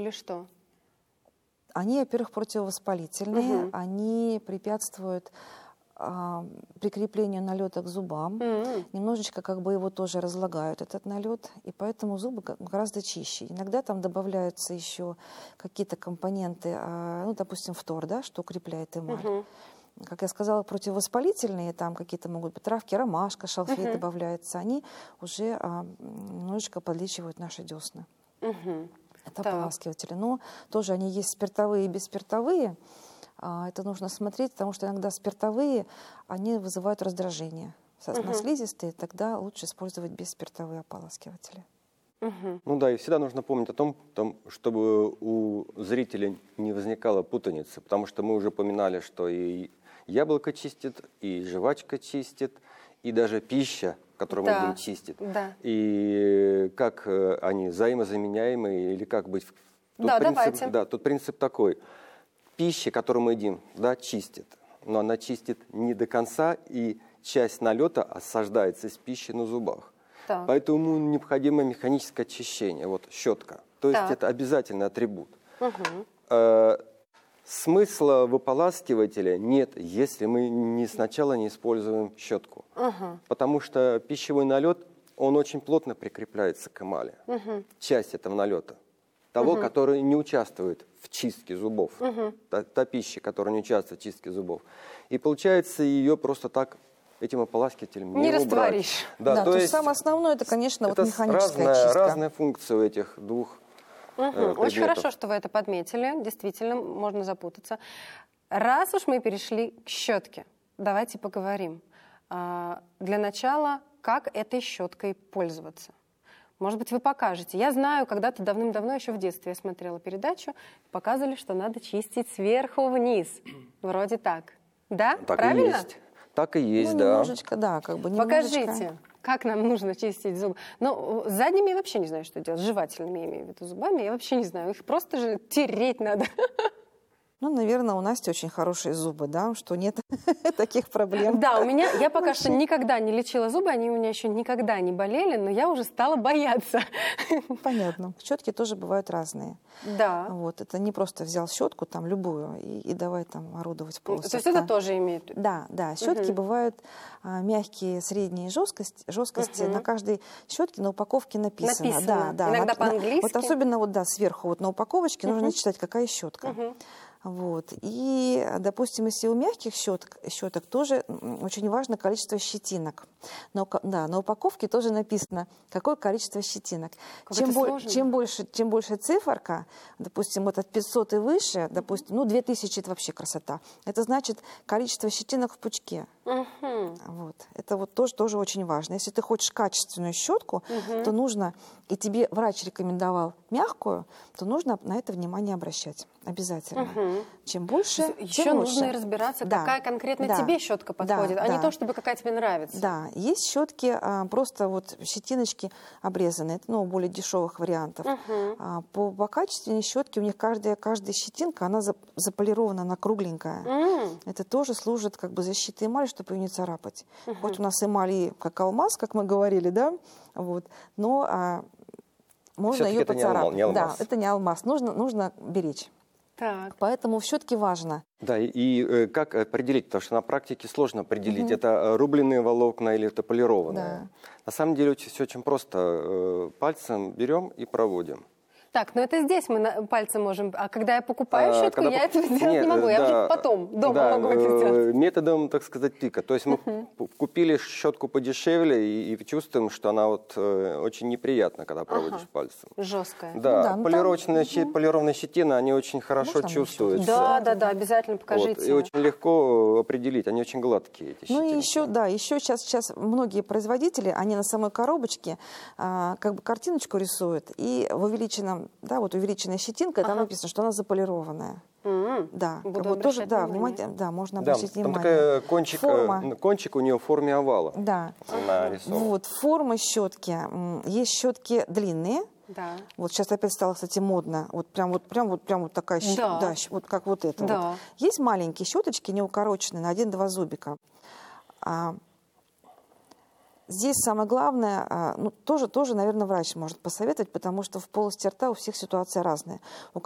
или что? Они, во-первых, противовоспалительные, они препятствуют прикреплению налета к зубам, немножечко как бы его тоже разлагают, этот налет, и поэтому зубы гораздо чище. Иногда там добавляются еще какие-то компоненты, ну, допустим, фтор, да, что укрепляет эмаль. Как я сказала, противовоспалительные, там какие-то могут быть травки, ромашка, шалфей добавляется, они уже немножечко подлечивают наши десны. Это ополаскиватели. Но тоже они есть спиртовые и бесспиртовые. Это нужно смотреть, потому что иногда спиртовые, они вызывают раздражение. На слизистые тогда лучше использовать бесспиртовые ополаскиватели. Ну да, и всегда нужно помнить о том, чтобы у зрителя не возникала путаница, потому что мы уже упоминали, что и яблоко чистит, и жвачка чистит, и даже пища, которую мы едим, чистит. Да. И как они взаимозаменяемые, или как быть... Тут принцип такой. Пища, которую мы едим, да, чистит, но она чистит не до конца, и часть налета осаждается из пищи на зубах. Так. Поэтому необходимо механическое очищение, вот щетка. То есть это обязательный атрибут. Смысла в ополаскивателе нет, если мы сначала не используем щетку. Потому что пищевой налет, он очень плотно прикрепляется к эмали. Часть этого налета. Того, который не участвует в чистке зубов. Та пища, которая не участвует в чистке зубов. И получается, ее просто так этим ополаскивателем не растворишь. Да, то есть самое основное, это, конечно, вот механическая чистка. Разная функция у этих двух предметов. Очень хорошо, что вы это подметили. Действительно, можно запутаться. Раз уж мы перешли к щетке, давайте поговорим. Для начала, как этой щеткой пользоваться? Может быть, вы покажете. Я знаю, когда-то давным-давно, еще в детстве я смотрела передачу, показывали, что надо чистить сверху вниз. Вроде так. Да? Так правильно? И есть. Так и есть, ну, да. Немножечко, да, как бы немножечко. Покажите, как нам нужно чистить зубы. Ну, с задними я вообще не знаю, что делать. С жевательными, я имею в виду, зубами я вообще не знаю. Их просто же тереть надо. Ну, наверное, у Насти очень хорошие зубы, да, что нет таких проблем. Да, я пока что никогда не лечила зубы, они у меня еще никогда не болели, но я уже стала бояться. Понятно. Щетки тоже бывают разные. Да. Вот, это не просто взял щетку, там, любую, и давай там орудовать полностью. То есть это тоже имеет? Да. Щетки бывают мягкие, средние жесткости. На каждой щетке на упаковке написано. Да. Иногда по-английски. Вот особенно вот, сверху вот на упаковочке нужно читать, какая щетка. Вот. И, допустим, если у мягких щеток тоже очень важно количество щетинок. На упаковке тоже написано, какое количество щетинок. Чем больше циферка, допустим, вот от 500 и выше, допустим, 2000 это вообще красота. Это значит количество щетинок в пучке. Вот. Это вот тоже очень важно. Если ты хочешь качественную щетку, то нужно, и тебе врач рекомендовал мягкую, то нужно на это внимание обращать. Обязательно. Чем больше, еще тем нужно лучше. и разбираться, какая конкретно тебе щетка подходит, а не то, чтобы какая тебе нравится. Да, есть щетки, просто вот щетиночки обрезанные, это более дешевых вариантов. По качественной щетке у них каждая щетинка, она заполирована, она кругленькая. Это тоже служит как бы защитой эмали, чтобы ее не царапать. Хоть у нас эмаль как алмаз, как мы говорили, да, вот, но можно ее поцарапать. Да, это не алмаз, нужно беречь. Так. Поэтому все-таки важно. Да, и как определить, потому что на практике сложно определить, это рубленые волокна или это полированные. Да. На самом деле все очень просто. Пальцем берем и проводим. Так, но это здесь мы пальцем можем, а когда я покупаю щетку, я этого сделать не могу, я уже потом дома могу это сделать. Методом, так сказать, пика. То есть мы купили щетку подешевле и чувствуем, что она вот очень неприятна, когда проводишь пальцем. Жесткая. Да, полированные щетины, они очень хорошо чувствуются. Да, обязательно покажите. И очень легко определить, они очень гладкие, эти щетины. Ну и еще сейчас многие производители, они на самой коробочке как бы картиночку рисуют, и в увеличенная щетинка, там написано, что она заполированная. Да, тоже, можно обращать внимание. Там такой кончик у нее в форме овала. Да. Нарисован. Вот, формы щетки. Есть щетки длинные. Да. Вот сейчас опять стало, кстати, модно. Вот прям такая щетка. Да, вот как вот это. Да. Вот. Есть маленькие щеточки, неукороченные, на 1-2 зубика. Здесь самое главное, ну, тоже, наверное, врач может посоветовать, потому что в полости рта у всех ситуация разная.